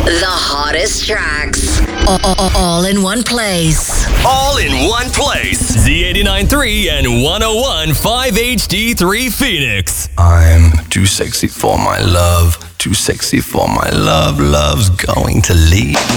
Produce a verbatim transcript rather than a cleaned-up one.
The hottest tracks. All, all, all in one place. All in one place. Z eighty-nine point three and one oh one point five H D three Phoenix. I'm too sexy for my love. Too sexy for my love. Love's going to leave.